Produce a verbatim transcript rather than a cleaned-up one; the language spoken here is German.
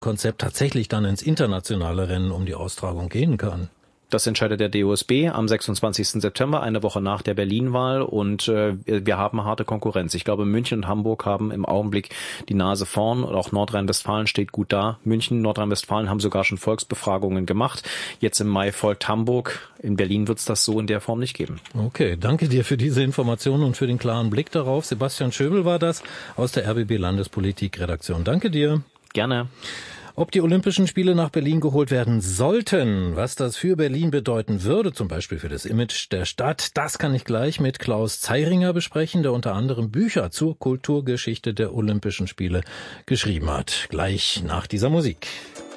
Konzept tatsächlich dann ins internationale Rennen um die Austragung gehen kann? Das entscheidet der D O S B am sechsundzwanzigsten September, eine Woche nach der Berlin-Wahl, und äh, wir haben harte Konkurrenz. Ich glaube, München und Hamburg haben im Augenblick die Nase vorn, und auch Nordrhein-Westfalen steht gut da. München, Nordrhein-Westfalen haben sogar schon Volksbefragungen gemacht. Jetzt im Mai folgt Hamburg. In Berlin wird es das so in der Form nicht geben. Okay, danke dir für diese Informationen und für den klaren Blick darauf. Sebastian Schöbel war das aus der R B B Landespolitik-Redaktion. Danke dir. Gerne. Ob die Olympischen Spiele nach Berlin geholt werden sollten, was das für Berlin bedeuten würde, zum Beispiel für das Image der Stadt, das kann ich gleich mit Klaus Zeiringer besprechen, der unter anderem Bücher zur Kulturgeschichte der Olympischen Spiele geschrieben hat. Gleich nach dieser Musik.